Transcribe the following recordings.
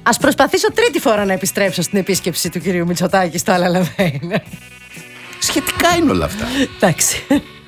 Ας προσπαθήσω τρίτη φορά να επιστρέψω στην επίσκεψη του κυρίου Μητσοτάκη στο Αλαλαβέιν. Σχετικά είναι όλα αυτά. Εντάξει.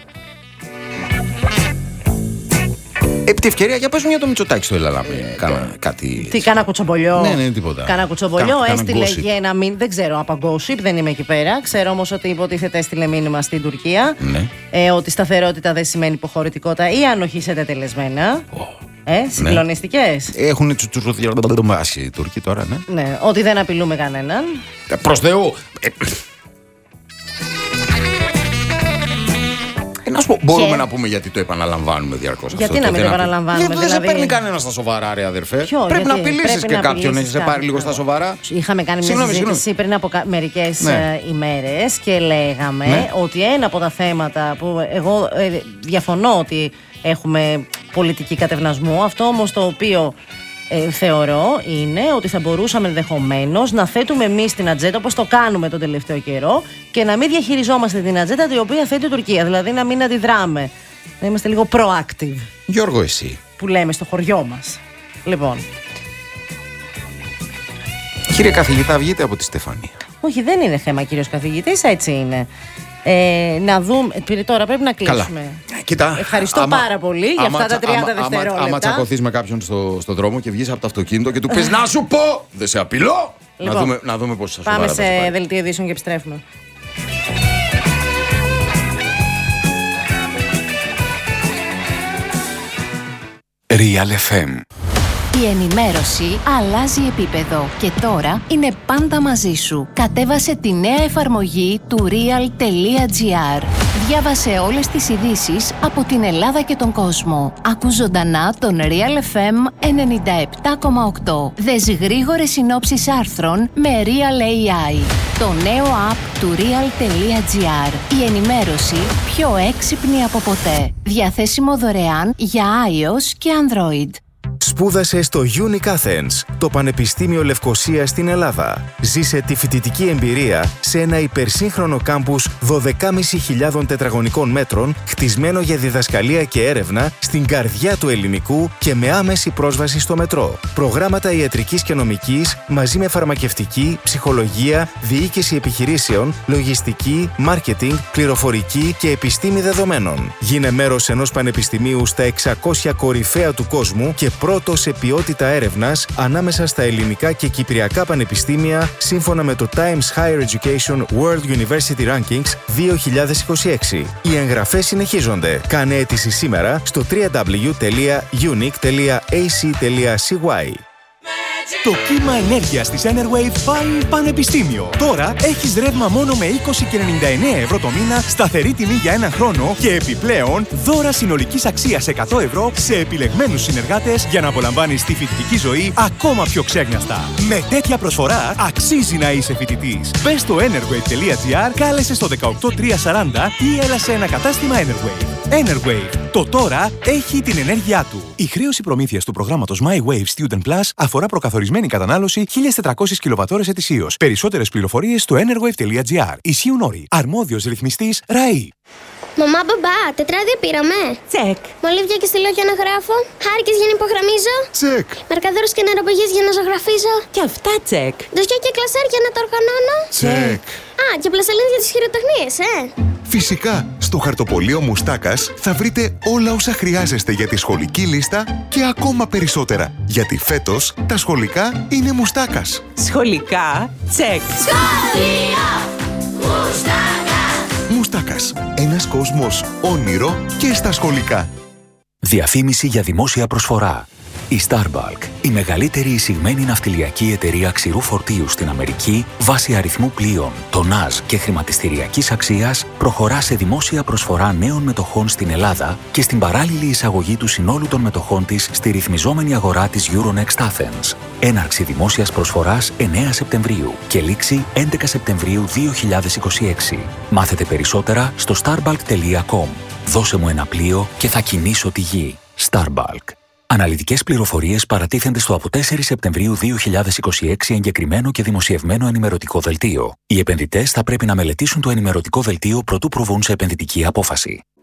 Επί τη ευκαιρία, για πες μου για το Μητσοτάκη στο Αλαλαβέιν. Κάνα κάτι. Τι, κάνα κουτσομπολιό. Ναι, τίποτα. Κάνα κουτσομπολιό. Έστειλε για ένα μήνυμα. Δεν ξέρω από gossip, δεν είμαι εκεί πέρα. Ξέρω όμως ότι υποτίθεται έστειλε μήνυμα στην Τουρκία. Ναι. Ότι σταθερότητα δεν σημαίνει υποχωρητικότητα ή ανοχή σε τετελεσμένα. Συγκλονιστικές. Έχουν τσουτσουρουδιαρμάσει οι Τούρκοι τώρα, ναι. Ναι, ότι δεν απειλούμε κανέναν. Προς Θεού! Να σου πω, μπορούμε να πούμε γιατί το επαναλαμβάνουμε διαρκώς αυτό? Γιατί να μην το επαναλαμβάνουμε? Γιατί δεν σε παίρνει κανένα στα σοβαρά, ρε αδερφέ. Πρέπει να απειλήσεις και κάποιον, έχει σε πάρει λίγο στα σοβαρά. Είχαμε κάνει μια συζήτηση πριν από μερικές ημέρες και λέγαμε ότι ένα από τα θέματα που εγώ διαφωνώ ότι έχουμε πολιτική κατευνασμού, αυτό όμως το οποίο θεωρώ είναι ότι θα μπορούσαμε ενδεχομένως να θέτουμε εμείς την ατζέντα όπως το κάνουμε τον τελευταίο καιρό και να μην διαχειριζόμαστε την ατζέντα την οποία θέτει η Τουρκία. Δηλαδή να μην αντιδράμε, να είμαστε λίγο proactive. Γιώργο, εσύ. Που λέμε στο χωριό μας. Λοιπόν. Κύριε καθηγητά, βγείτε από τη Στεφανία. Όχι, δεν είναι θέμα κύριος καθηγητής, έτσι είναι. Να δούμε. Τώρα πρέπει να κλείσουμε. Κοίτα, ευχαριστώ πάρα πολύ για αυτά τα 30 δευτερόλεπτα. Άμα τσακωθείς με κάποιον στο δρόμο και βγεις από το αυτοκίνητο και του πεις να σου πω, δεν σε απειλώ. Λοιπόν, να δούμε πώς θα σου πάμε σε δελτίο ειδήσεων και επιστρέφουμε. Real FM. Η ενημέρωση αλλάζει επίπεδο και τώρα είναι πάντα μαζί σου. Κατέβασε τη νέα εφαρμογή του real.gr. Διάβασε όλες τις ειδήσεις από την Ελλάδα και τον κόσμο. Ακού ζωντανά τον Real FM 97,8. Δες γρήγορες συνόψεις άρθρων με Real AI. Το νέο app του real.gr. Η ενημέρωση πιο έξυπνη από ποτέ. Διαθέσιμο δωρεάν για iOS και Android. Σπούδασε στο Unique Athens, το Πανεπιστήμιο Λευκωσίας στην Ελλάδα. Ζήσε τη φοιτητική εμπειρία σε ένα υπερσύγχρονο κάμπους 12.500 τετραγωνικών μέτρων, χτισμένο για διδασκαλία και έρευνα στην καρδιά του ελληνικού και με άμεση πρόσβαση στο μετρό. Προγράμματα ιατρικής και νομικής, μαζί με φαρμακευτική, ψυχολογία, διοίκηση επιχειρήσεων, λογιστική, μάρκετινγκ, πληροφορική και επιστήμη δεδομένων. Γίνε μέρος ενός πανεπιστημίου στα 600 κορυφαία του κόσμου και πρώτο σε ποιότητα έρευνας ανάμεσα στα ελληνικά και κυπριακά πανεπιστήμια σύμφωνα με το Times Higher Education World University Rankings 2026. Οι εγγραφές συνεχίζονται. Κάνε αίτηση σήμερα στο www.unique.ac.cy. Το κύμα ενέργειας της Enerwave πάει πανεπιστήμιο. Τώρα έχεις ρεύμα μόνο με 20 και 99 ευρώ το μήνα, σταθερή τιμή για έναν χρόνο και επιπλέον δώρα συνολικής αξίας 100 ευρώ σε επιλεγμένους συνεργάτες για να απολαμβάνεις τη φοιτητική ζωή ακόμα πιο ξέγνιαστα. Με τέτοια προσφορά αξίζει να είσαι φοιτητής. Μπες στο enerwave.gr, κάλεσε στο 18340 ή έλα σε ένα κατάστημα Enerwave. Enerwave. Το τώρα έχει την ενέργειά του. Η χρέωση προμήθειας του προγράμματος My Wave Student Plus αφορά προκαθορισμένη κατανάλωση 1.400 κιλοβατώρες ετησίως. Περισσότερες πληροφορίες στο enerwave.gr. Ισχύουν όροι. Αρμόδιος ρυθμιστής ΡΑΗ. Μαμά, μπαμπά, τετράδια πήραμε. Τσεκ. Μολύβια και στυλό για να γράφω. Χάρηκες για να υπογραμμίζω. Τσεκ. Μαρκαδόρους και νεροπηγές για να ζωγραφίζω. Και αυτά τσεκ. Ντοσιά και κλασέρ για να το οργανώνω. Τσεκ. Α, και πλασελίν για τις χειροτεχνίες, Φυσικά, στο χαρτοπολείο Μουστάκας θα βρείτε όλα όσα χρειάζεστε για τη σχολική λίστα και ακόμα περισσότερα. Γιατί φέτος τα σχολικά είναι Μουστάκας. Σχολικά, τσεκ. Σχολείο Μουστάκας. Μουστάκας. Ένας κόσμος όνειρο και στα σχολικά. Διαφήμιση για δημόσια προσφορά. Η Starbulk, η μεγαλύτερη εισηγμένη ναυτιλιακή εταιρεία ξηρού φορτίου στην Αμερική, βάσει αριθμού πλοίων, τονάζ και χρηματιστηριακής αξίας, προχωρά σε δημόσια προσφορά νέων μετοχών στην Ελλάδα και στην παράλληλη εισαγωγή του συνόλου των μετοχών της στη ρυθμιζόμενη αγορά της Euronext Athens. Έναρξη δημόσιας προσφοράς 9 Σεπτεμβρίου και λήξη 11 Σεπτεμβρίου 2026. Μάθετε περισσότερα στο starbulk.com. Δώσε μου ένα πλοίο και θα κινήσω τη γη. Starbulk. Αναλυτικές πληροφορίες παρατίθενται στο από 4 Σεπτεμβρίου 2026 εγκεκριμένο και δημοσιευμένο ενημερωτικό δελτίο. Οι επενδυτές θα πρέπει να μελετήσουν το ενημερωτικό δελτίο προτού προβούν σε επενδυτική απόφαση.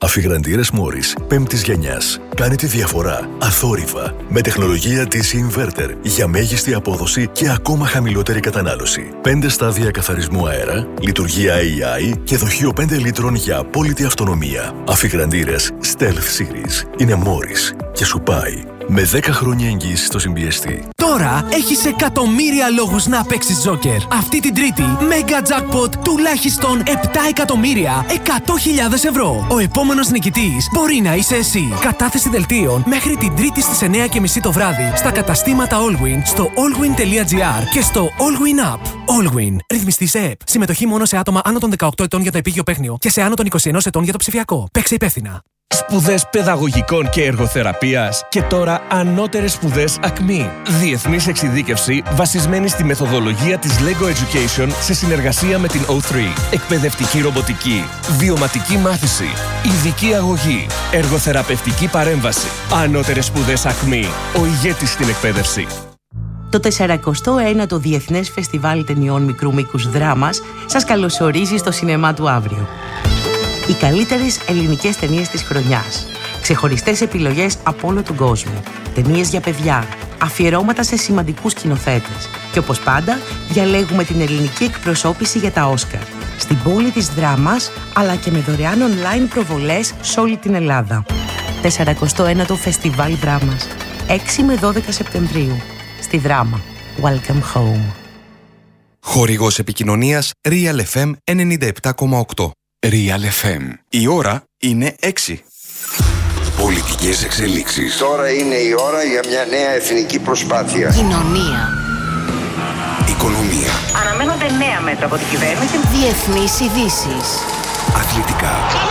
Αφιγραντήρες Morris 5ης γενιάς. Κάνει τη διαφορά αθόρυβα με τεχνολογία DC Inverter για μέγιστη απόδοση και ακόμα χαμηλότερη κατανάλωση. 5 στάδια καθαρισμού αέρα, λειτουργία AI και δοχείο 5 λίτρων για απόλυτη αυτονομία. Αφιγραντήρες Stealth Series είναι Morris και σου πάει με 10 χρόνια εγγύηση στο συμπιεστή. Τώρα έχεις εκατομμύρια λόγους να παίξεις Τζόκερ. Αυτή την Τρίτη, Mega Jackpot τουλάχιστον 7 εκατομμύρια 100.000 ευρώ. Ο επόμενος νικητής μπορεί να είσαι εσύ. Κατάθεση δελτίων μέχρι την Τρίτη στις 9:30 το βράδυ στα καταστήματα Allwyn, στο allwyn.gr και στο Allwyn App. Allwyn. Ρυθμιστή σε ΕΠ. Συμμετοχή μόνο σε άτομα άνω των 18 ετών για το επίγειο παίχνιο και σε άνω των 21 ετών για το ψηφιακό. Παίξε υπεύθυνα. Σπουδές παιδαγωγικών και εργοθεραπείας και τώρα ανώτερες σπουδές ΑΚΜΗ. Διεθνής εξειδίκευση βασισμένη στη μεθοδολογία της LEGO Education σε συνεργασία με την O3. Εκπαιδευτική ρομποτική, βιωματική μάθηση, ειδική αγωγή, εργοθεραπευτική παρέμβαση. Ανώτερες σπουδές ΑΚΜΗ. Ο ηγέτης στην εκπαίδευση. Το 49ο Διεθνές Φεστιβάλ Ταινιών Μικρού Μήκους Δράμας σας καλωσορίζει στο σινεμά του αύριο. Οι καλύτερες ελληνικές ταινίες της χρονιάς. Ξεχωριστές επιλογές από όλο τον κόσμο. Ταινίες για παιδιά. Αφιερώματα σε σημαντικούς σκηνοθέτες. Και όπως πάντα, διαλέγουμε την ελληνική εκπροσώπηση για τα Όσκαρ. Στην πόλη της Δράμας, αλλά και με δωρεάν online προβολές σε όλη την Ελλάδα. 49ο Φεστιβάλ Δράμας. 6 με 12 Σεπτεμβρίου. Στη Δράμα. Welcome home. Χορηγός επικοινωνίας Real FM 97,8. Real FM. Η ώρα είναι 6. Πολιτικές εξελίξεις. Τώρα είναι η ώρα για μια νέα εθνική προσπάθεια. Κοινωνία. Οικονομία. Αναμένονται νέα μέτρα από την κυβέρνηση. Διεθνείς ειδήσεις. Αθλητικά.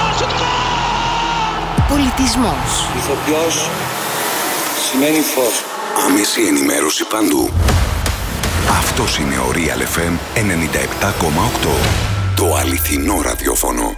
Πολιτισμός. Ηθοποιός σημαίνει φως. Άμεση ενημέρωση παντού. Αυτός είναι ο Real FM 97,8. Το αληθινό ραδιόφωνο.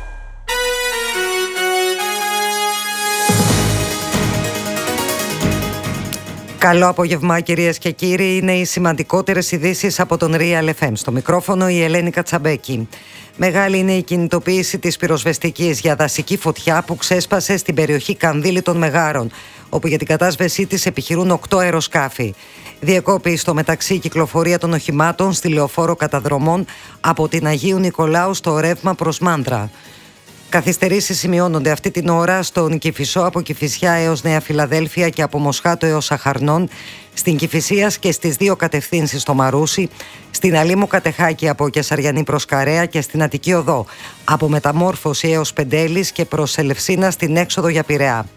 Καλό απόγευμα κυρίες και κύριοι. Είναι οι σημαντικότερες ειδήσεις από τον Real FM. Στο μικρόφωνο η Ελένη Κατσαμπέκη. Μεγάλη είναι η κινητοποίηση της πυροσβεστικής για δασική φωτιά που ξέσπασε στην περιοχή Κανδύλη των Μεγάρων, όπου για την κατάσβεσή της επιχειρούν 8 αεροσκάφη. Διεκόπη στο μεταξύ η κυκλοφορία των οχημάτων στη λεωφόρο καταδρομών από την Αγίου Νικολάου στο ρεύμα προς Μάνδρα. Καθυστερήσεις σημειώνονται αυτή την ώρα στον Κηφισό από Κηφισιά έως Νέα Φιλαδέλφια και από Μοσχάτο έως Αχαρνών, στην Κηφισίας και στις δύο κατευθύνσεις στο Μαρούσι, στην Αλήμου Κατεχάκη από Κεσαριανή προς Καρέα και στην Αττική Οδό από Μεταμόρφωση έως Πεντέλης και προς Ελευσίνα στην έξοδο για Πειραιά.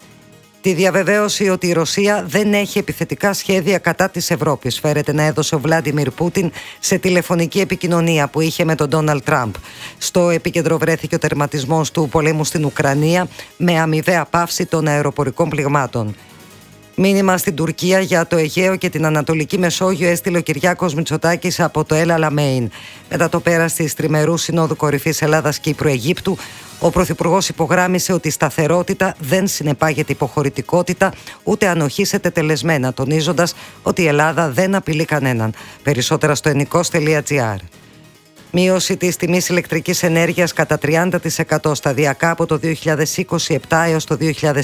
Τη διαβεβαίωση ότι η Ρωσία δεν έχει επιθετικά σχέδια κατά της Ευρώπης φέρεται να έδωσε ο Βλάντιμιρ Πούτιν σε τηλεφωνική επικοινωνία που είχε με τον Ντόναλντ Τραμπ. Στο επίκεντρο βρέθηκε ο τερματισμός του πολέμου στην Ουκρανία με αμοιβαία πάυση των αεροπορικών πληγμάτων. Μήνυμα στην Τουρκία για το Αιγαίο και την Ανατολική Μεσόγειο έστειλε ο Κυριάκος Μητσοτάκης από το El Alamein. Μετά το πέρας της τριμερούς Συνόδου Κορυφής Ελλάδας-Κύπρου-Αιγύπτου, ο Πρωθυπουργός υπογράμμισε ότι η σταθερότητα δεν συνεπάγεται υποχωρητικότητα ούτε ανοχή σε τετελεσμένα, τονίζοντας ότι η Ελλάδα δεν απειλεί κανέναν. Περισσότερα στο ennikos.gr. Μείωση της τιμής ηλεκτρικής ενέργειας κατά 30% σταδιακά από το 2027 έως το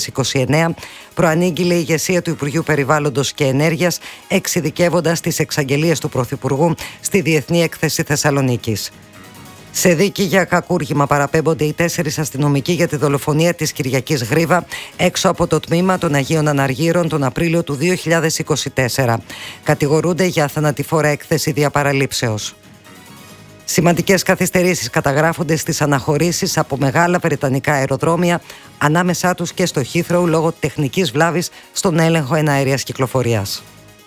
2029 προανήγγειλε η ηγεσία του Υπουργείου Περιβάλλοντος και Ενέργειας, εξειδικεύοντας τις εξαγγελίες του Πρωθυπουργού στη Διεθνή Έκθεση Θεσσαλονίκης. Σε δίκη για κακούργημα παραπέμπονται οι 4 αστυνομικοί για τη δολοφονία της Κυριακής Γρίβα έξω από το τμήμα των Αγίων Αναργύρων τον Απρίλιο του 2024. Κατηγορούνται για θανατηφόρα έκθεση διαπαραλήψεως. Σημαντικές καθυστερήσεις καταγράφονται στις αναχωρήσεις από μεγάλα βρετανικά αεροδρόμια, ανάμεσά τους και στο Heathrow λόγω τεχνικής βλάβης στον έλεγχο εναέριας κυκλοφορίας.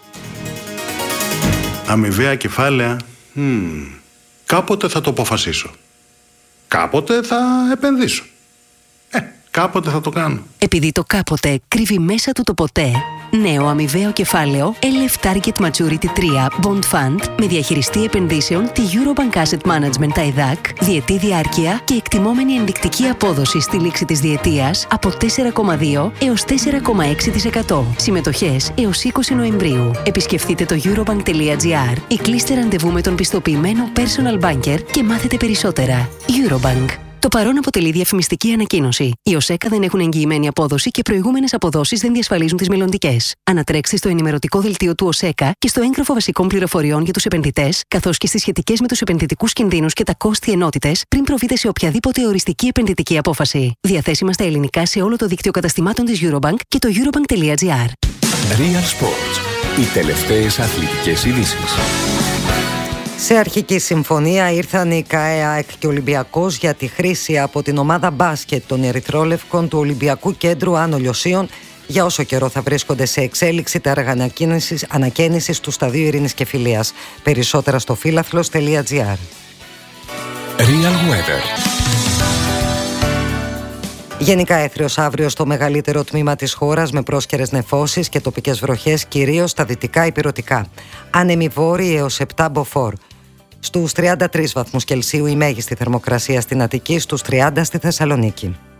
Αμοιβαία κεφάλαια. Κάποτε θα το αποφασίσω. Κάποτε θα επενδύσω. Κάποτε θα το κάνω. Επειδή το κάποτε κρύβει μέσα του το ποτέ, νέο αμοιβαίο κεφάλαιο LF Target Maturity 3 Bond Fund με διαχειριστή επενδύσεων τη Eurobank Asset Management TAIDAC, διετή διάρκεια και εκτιμόμενη ενδεικτική απόδοση στη λήξη της διετίας από 4,2 έως 4,6%. Συμμετοχές έως 20 Νοεμβρίου. Επισκεφτείτε το eurobank.gr ή κλείστε ραντεβού με τον πιστοποιημένο personal banker και μάθετε περισσότερα. Eurobank. Το παρόν αποτελεί διαφημιστική ανακοίνωση. Οι ΟΣΕΚΑ δεν έχουν εγγυημένη απόδοση και προηγούμενες αποδόσεις δεν διασφαλίζουν τις μελλοντικές. Ανατρέξτε στο ενημερωτικό δελτίο του ΟΣΕΚΑ και στο έγγραφο βασικών πληροφοριών για τους επενδυτές, καθώς και στις σχετικές με τους επενδυτικούς κινδύνους και τα κόστη ενότητες, πριν προβείτε σε οποιαδήποτε οριστική επενδυτική απόφαση. Διαθέσιμα στα ελληνικά σε όλο το δίκτυο καταστημάτων της Eurobank και το eurobank.gr. Real Sports. Οι τελευταίες αθλητικές ειδήσεις. Σε αρχική συμφωνία ήρθαν η ΚΑΕΑΕΚ και ο Ολυμπιακός για τη χρήση από την ομάδα μπάσκετ των Ερυθρόλευκων του Ολυμπιακού Κέντρου Άνω Λιωσίων για όσο καιρό θα βρίσκονται σε εξέλιξη τα έργα ανακαίνησης του Σταδίου Ειρήνης και Φιλίας. Περισσότερα στο φίλαθλος.gr. Real Weather. Γενικά έθριος αύριο στο μεγαλύτερο τμήμα της χώρας με πρόσκαιρες νεφώσεις και τοπικές βροχές, κυρίως στα δυτικά ηπειρωτικά. Άνεμοι βόρειοι έως 7 μποφόρ. Στους 33 βαθμούς Κελσίου η μέγιστη θερμοκρασία στην Αττική, στους 30 στη Θεσσαλονίκη.